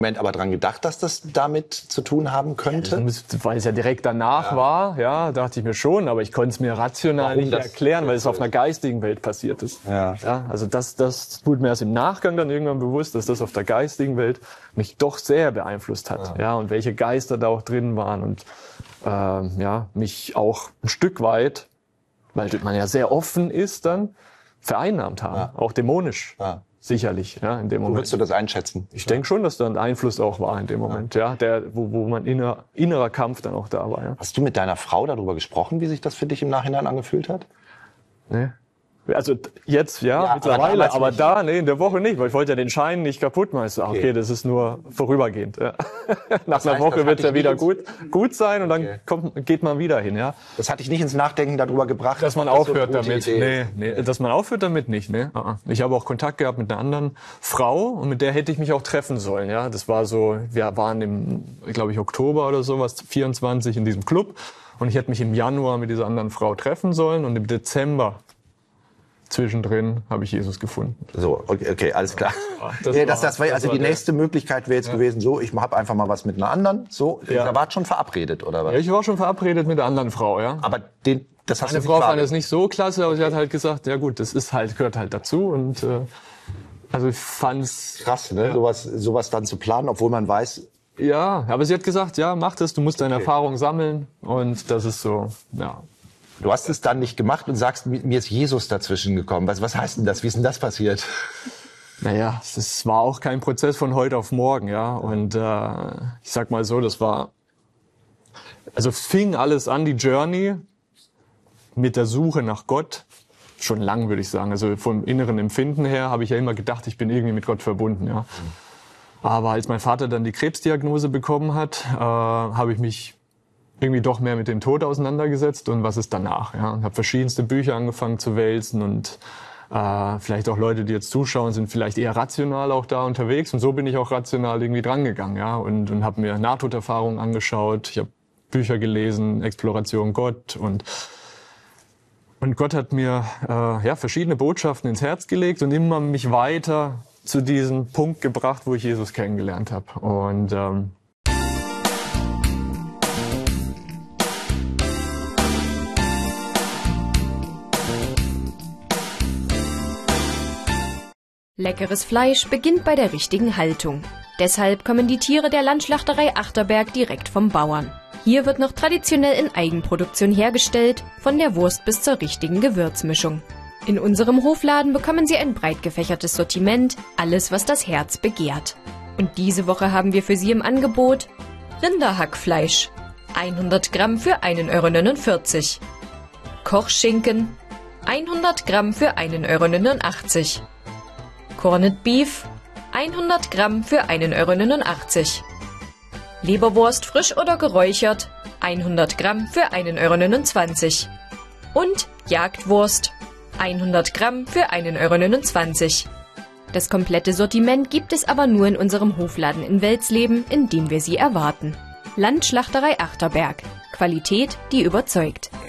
Moment aber dran gedacht, dass das damit zu tun haben könnte? Ja, weil es ja direkt danach war, ja, dachte ich mir schon, aber ich konnte es mir rational nicht erklären, weil es auf einer geistigen Welt passiert ist. Ja, also das wurde mir erst im Nachgang dann irgendwann bewusst, dass das auf der geistigen Welt mich doch sehr beeinflusst hat. Ja, und welche Geister da auch drin waren und mich auch ein Stück weit, weil man ja sehr offen ist, dann vereinnahmt haben, auch dämonisch. Ja. Sicherlich, ja, in dem Moment. Wie würdest du das einschätzen? Ich denke schon, dass da ein Einfluss auch war in dem Moment, wo man innerer Kampf dann auch da war. Ja. Hast du mit deiner Frau darüber gesprochen, wie sich das für dich im Nachhinein angefühlt hat? Nee. Also jetzt mittlerweile, aber da, in der Woche nicht, weil ich wollte ja den Schein nicht kaputt machen. Okay, das ist nur vorübergehend. Ja. Nach einer Woche wird es ja wieder gut sein und dann geht man wieder hin. Ja. Das hatte ich nicht ins Nachdenken darüber gebracht. Dass man aufhört damit. Nee, dass man aufhört damit nicht. Nee. Ich habe auch Kontakt gehabt mit einer anderen Frau und mit der hätte ich mich auch treffen sollen. Ja. Das war so, wir waren im, glaube ich, Oktober oder sowas, 24 in diesem Club und ich hätte mich im Januar mit dieser anderen Frau treffen sollen und im Dezember zwischendrin habe ich Jesus gefunden. So, okay, alles klar. Das war also die nächste Möglichkeit wäre jetzt gewesen, so, ich habe einfach mal was mit einer anderen. So, da wart schon verabredet, oder was? Ja, ich war schon verabredet mit der anderen Frau, ja. Aber das hast Meine Frau fand das nicht so klasse, aber sie hat halt gesagt, ja gut, das ist halt, gehört halt dazu und also ich fand's krass, ne? Sowas dann zu planen, obwohl man weiß. Ja, aber sie hat gesagt, ja, mach das, du musst deine Erfahrung sammeln und das ist so, ja. Du hast es dann nicht gemacht und sagst, mir ist Jesus dazwischen gekommen. Was heißt denn das? Wie ist denn das passiert? Naja, es war auch kein Prozess von heute auf morgen, ja. Und ich sag mal so, fing alles an, die Journey mit der Suche nach Gott. Schon lang, würde ich sagen. Also vom inneren Empfinden her habe ich ja immer gedacht, ich bin irgendwie mit Gott verbunden, ja. Aber als mein Vater dann die Krebsdiagnose bekommen hat, habe ich mich irgendwie doch mehr mit dem Tod auseinandergesetzt und was ist danach. Ja? Und habe verschiedenste Bücher angefangen zu wälzen und vielleicht auch Leute, die jetzt zuschauen, sind vielleicht eher rational auch da unterwegs und so bin ich auch rational irgendwie drangegangen, ja, und habe mir Nahtoderfahrungen angeschaut, ich habe Bücher gelesen, Exploration Gott und Gott hat mir verschiedene Botschaften ins Herz gelegt und immer mich weiter zu diesem Punkt gebracht, wo ich Jesus kennengelernt habe und Leckeres Fleisch beginnt bei der richtigen Haltung. Deshalb kommen die Tiere der Landschlachterei Achterberg direkt vom Bauern. Hier wird noch traditionell in Eigenproduktion hergestellt, von der Wurst bis zur richtigen Gewürzmischung. In unserem Hofladen bekommen Sie ein breit gefächertes Sortiment, alles was das Herz begehrt. Und diese Woche haben wir für Sie im Angebot Rinderhackfleisch, 100 Gramm für 1,49 €. Kochschinken, 100 Gramm für 1,89 €. Corned Beef, 100 Gramm für 1,89 €. Leberwurst frisch oder geräuchert, 100 Gramm für 1,29 €. Und Jagdwurst, 100 Gramm für 1,29 €. Das komplette Sortiment gibt es aber nur in unserem Hofladen in Welsleben, in dem wir Sie erwarten. Landschlachterei Achterberg. Qualität, die überzeugt.